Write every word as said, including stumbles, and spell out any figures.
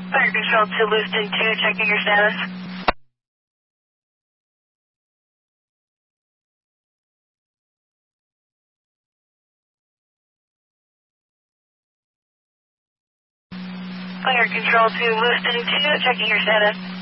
Fire Control to Lewiston two, checking your status. Fire Control to Lewiston two, checking your status.